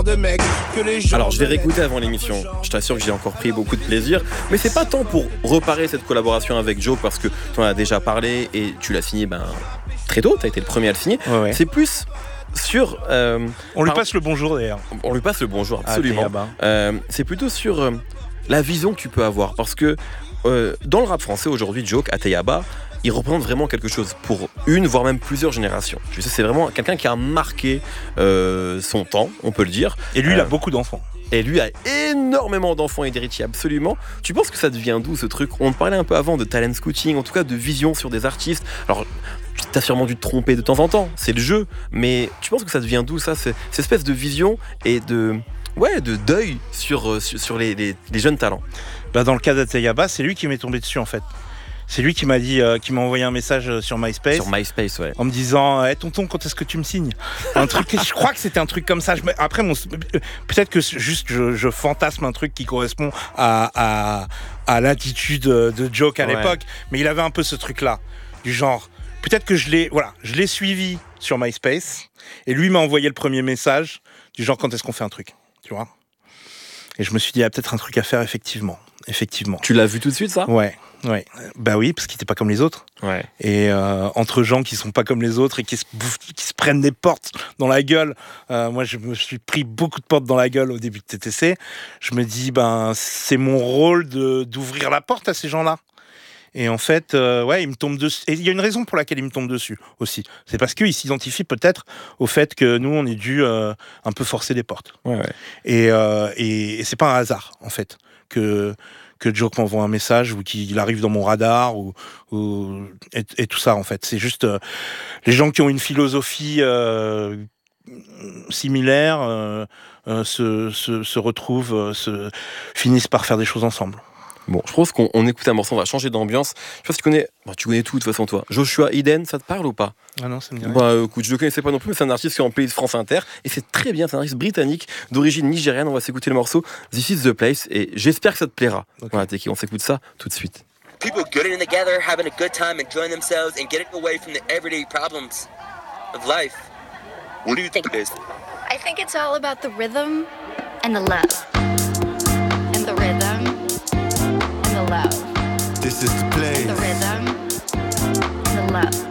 Alors je vais réécouter avant l'émission, je t'assure que j'ai encore pris beaucoup de plaisir, mais c'est pas tant pour reparer cette collaboration avec Joe parce que tu en as déjà parlé et tu l'as signé très tôt, t'as été le premier à le signer, ouais. C'est plus sur... on lui passe le bonjour d'ailleurs. On lui passe le bonjour, absolument. C'est plutôt sur la vision que tu peux avoir parce que dans le rap français aujourd'hui, Joe Ateyaba, il représente vraiment quelque chose pour une, voire même plusieurs générations. Je sais, c'est vraiment quelqu'un qui a marqué son temps, on peut le dire. Et lui, il a beaucoup d'enfants. Et lui a énormément d'enfants et d'héritiers, absolument. Tu penses que ça devient d'où ce truc ? On parlait un peu avant de talent scouting, en tout cas de vision sur des artistes. Alors, t'as sûrement dû te tromper de temps en temps, c'est le jeu. Mais tu penses que ça devient d'où ça ? Cette espèce de vision et de deuil sur les jeunes talents. Dans le cas d'Ateyaba, c'est lui qui m'est tombé dessus en fait. C'est lui qui m'a dit, qui m'a envoyé un message sur MySpace. Sur MySpace, ouais. En me disant, tonton, quand est-ce que tu me signes ? Un truc, je crois que c'était un truc comme ça. Après, peut-être que juste je fantasme un truc qui correspond à l'attitude de Joe à l'époque, mais il avait un peu ce truc-là, du genre. Peut-être que je l'ai suivi sur MySpace et lui m'a envoyé le premier message du genre quand est-ce qu'on fait un truc, tu vois ? Et je me suis dit, il y a peut-être un truc à faire, effectivement. Tu l'as vu tout de suite, ça ? Ouais. Bah oui, parce qu'il était pas comme les autres. Ouais. Et entre gens qui sont pas comme les autres et qui se prennent des portes dans la gueule. Moi, je me suis pris beaucoup de portes dans la gueule au début de TTC. Je me dis, c'est mon rôle d'ouvrir la porte à ces gens-là. Et en fait, il me tombe dessus. Et il y a une raison pour laquelle il me tombe dessus aussi. C'est parce qu'il s'identifie peut-être au fait que nous, on est dû un peu forcer les portes. Ouais. Et c'est pas un hasard, en fait, que Joe m'envoie un message ou qu'il arrive dans mon radar et tout ça, en fait. C'est juste les gens qui ont une philosophie similaire se retrouvent, finissent par faire des choses ensemble. Bon, je pense qu'on écoute un morceau, on va changer d'ambiance. Je sais pas si tu connais, tu connais tout de toute façon toi. Joshua Eden, ça te parle ou pas ? Ah non, ça me dit rien. Écoute, je le connaissais pas non plus, mais c'est un artiste qui est en playlist France Inter et c'est très bien, c'est un artiste britannique d'origine nigériane. On va s'écouter le morceau This is the Place et j'espère que ça te plaira. Okay. Voilà, Teki, on s'écoute ça tout de suite. People getting together, having a good time, enjoying themselves and getting away from the everyday problems of life. What do you think it is? I think it's all about the rhythm and the love. And the rhythm and the love. This is the place. And the rhythm and the love.